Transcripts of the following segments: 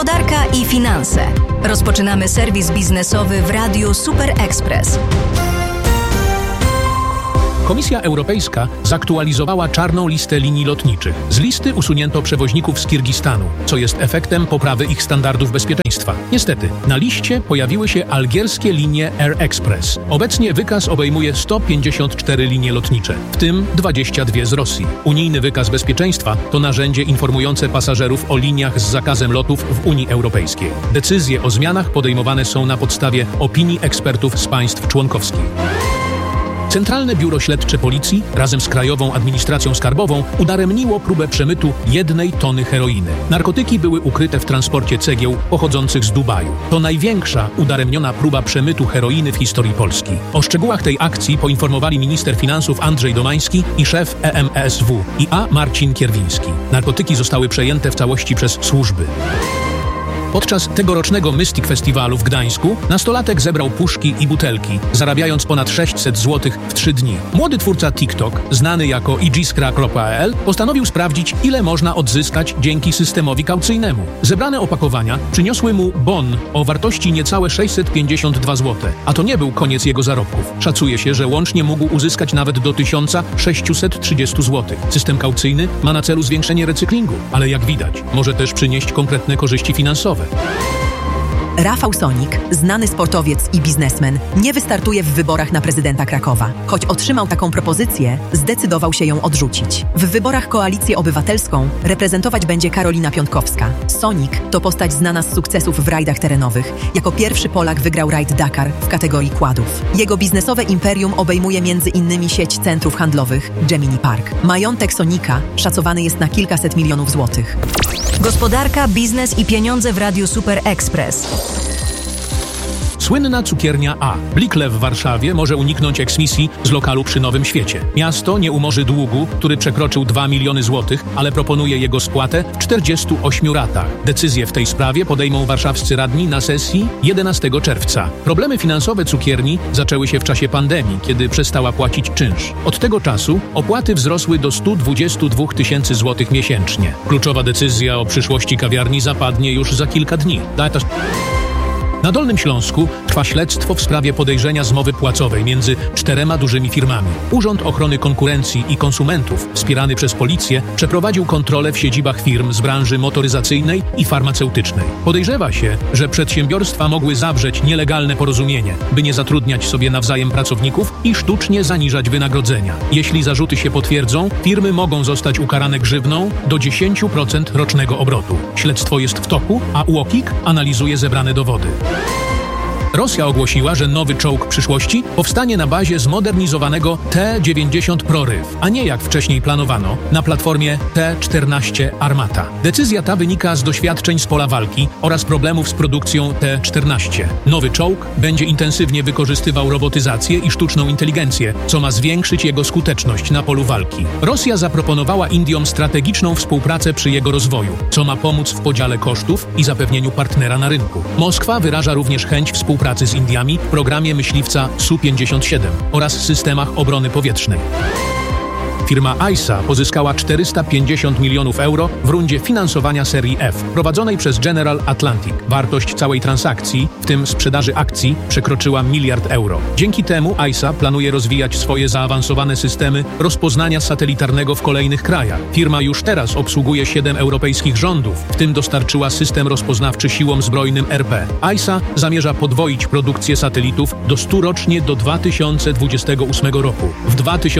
Gospodarka i finanse. Rozpoczynamy serwis biznesowy w Radiu Super Express. Komisja Europejska zaktualizowała czarną listę linii lotniczych. Z listy usunięto przewoźników z Kirgistanu, co jest efektem poprawy ich standardów bezpieczeństwa. Niestety, na liście pojawiły się algierskie linie Air Express. Obecnie wykaz obejmuje 154 linie lotnicze, w tym 22 z Rosji. Unijny wykaz bezpieczeństwa to narzędzie informujące pasażerów o liniach z zakazem lotów w Unii Europejskiej. Decyzje o zmianach podejmowane są na podstawie opinii ekspertów z państw członkowskich. Centralne Biuro Śledcze Policji razem z Krajową Administracją Skarbową udaremniło próbę przemytu 1 tony heroiny. Narkotyki były ukryte w transporcie cegieł pochodzących z Dubaju. To największa udaremniona próba przemytu heroiny w historii Polski. O szczegółach tej akcji poinformowali minister finansów Andrzej Domański i szef EMSW IA Marcin Kierwiński. Narkotyki zostały przejęte w całości przez służby. Podczas tegorocznego Mystic Festiwalu w Gdańsku nastolatek zebrał puszki i butelki, zarabiając ponad 600 zł w 3 dni. Młody twórca TikTok, znany jako igiskra.pl, postanowił sprawdzić, ile można odzyskać dzięki systemowi kaucyjnemu. Zebrane opakowania przyniosły mu bon o wartości niecałe 652 zł, a to nie był koniec jego zarobków. Szacuje się, że łącznie mógł uzyskać nawet do 1630 zł. System kaucyjny ma na celu zwiększenie recyklingu, ale jak widać, może też przynieść konkretne korzyści finansowe. Rafał Sonik, znany sportowiec i biznesmen, nie wystartuje w wyborach na prezydenta Krakowa. Choć otrzymał taką propozycję, zdecydował się ją odrzucić. W wyborach Koalicję Obywatelską reprezentować będzie Karolina Piątkowska. Sonik to postać znana z sukcesów w rajdach terenowych. Jako pierwszy Polak wygrał rajd Dakar w kategorii quadów. Jego biznesowe imperium obejmuje m.in. sieć centrów handlowych Gemini Park. Majątek Sonika szacowany jest na kilkaset milionów złotych. Gospodarka, biznes i pieniądze w Radiu Super Express. Słynna cukiernia A. Blikle w Warszawie może uniknąć eksmisji z lokalu przy Nowym Świecie. Miasto nie umorzy długu, który przekroczył 2 miliony złotych, ale proponuje jego spłatę w 48 ratach. Decyzję w tej sprawie podejmą warszawscy radni na sesji 11 czerwca. Problemy finansowe cukierni zaczęły się w czasie pandemii, kiedy przestała płacić czynsz. Od tego czasu opłaty wzrosły do 122 tysięcy złotych miesięcznie. Kluczowa decyzja o przyszłości kawiarni zapadnie już za kilka dni. Na Dolnym Śląsku trwa śledztwo w sprawie podejrzenia zmowy płacowej między 4 dużymi firmami. Urząd Ochrony Konkurencji i Konsumentów, wspierany przez policję, przeprowadził kontrolę w siedzibach firm z branży motoryzacyjnej i farmaceutycznej. Podejrzewa się, że przedsiębiorstwa mogły zawrzeć nielegalne porozumienie, by nie zatrudniać sobie nawzajem pracowników i sztucznie zaniżać wynagrodzenia. Jeśli zarzuty się potwierdzą, firmy mogą zostać ukarane grzywną do 10% rocznego obrotu. Śledztwo jest w toku, a UOKiK analizuje zebrane dowody. Rosja ogłosiła, że nowy czołg przyszłości powstanie na bazie zmodernizowanego T-90 Proryw, a nie jak wcześniej planowano, na platformie T-14 Armata. Decyzja ta wynika z doświadczeń z pola walki oraz problemów z produkcją T-14. Nowy czołg będzie intensywnie wykorzystywał robotyzację i sztuczną inteligencję, co ma zwiększyć jego skuteczność na polu walki. Rosja zaproponowała Indiom strategiczną współpracę przy jego rozwoju, co ma pomóc w podziale kosztów i zapewnieniu partnera na rynku. Moskwa wyraża również chęć współpracy z Indiami w programie myśliwca Su-57 oraz systemach obrony powietrznej. Firma AISA pozyskała 450 milionów euro w rundzie finansowania serii F, prowadzonej przez General Atlantic. Wartość całej transakcji, w tym sprzedaży akcji, przekroczyła 1 miliard euro. Dzięki temu AISA planuje rozwijać swoje zaawansowane systemy rozpoznania satelitarnego w kolejnych krajach. Firma już teraz obsługuje 7 europejskich rządów, w tym dostarczyła system rozpoznawczy siłom zbrojnym RP. AISA zamierza podwoić produkcję satelitów do 100 rocznie do 2028 roku. W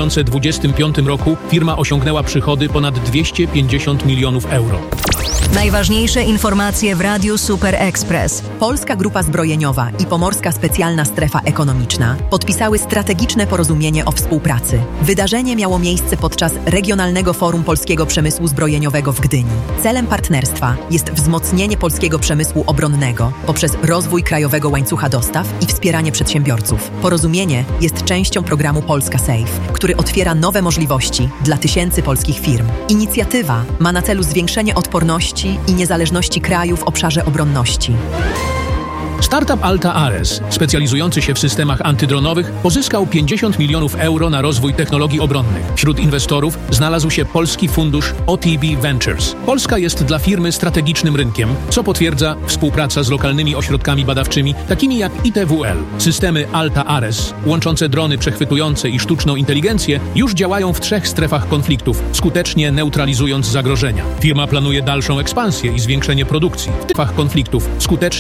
2025 roku firma osiągnęła przychody ponad 250 milionów euro. Najważniejsze informacje w Radiu Super Express. Polska Grupa Zbrojeniowa i Pomorska Specjalna Strefa Ekonomiczna podpisały strategiczne porozumienie o współpracy. Wydarzenie miało miejsce podczas Regionalnego Forum Polskiego Przemysłu Zbrojeniowego w Gdyni. Celem partnerstwa jest wzmocnienie polskiego przemysłu obronnego poprzez rozwój krajowego łańcucha dostaw i wspieranie przedsiębiorców. Porozumienie jest częścią programu Polska Safe, który otwiera nowe możliwości dla tysięcy polskich firm. Inicjatywa ma na celu zwiększenie odporności i niezależności kraju w obszarze obronności. Startup Alta Ares, specjalizujący się w systemach antydronowych, pozyskał 50 milionów euro na rozwój technologii obronnych. Wśród inwestorów znalazł się polski fundusz OTB Ventures. Polska jest dla firmy strategicznym rynkiem, co potwierdza współpraca z lokalnymi ośrodkami badawczymi, takimi jak ITWL. Systemy Alta Ares, łączące drony przechwytujące i sztuczną inteligencję, już działają w 3 strefach konfliktów, skutecznie neutralizując zagrożenia. Firma planuje dalszą ekspansję i zwiększenie produkcji w strefach konfliktów, skutecznie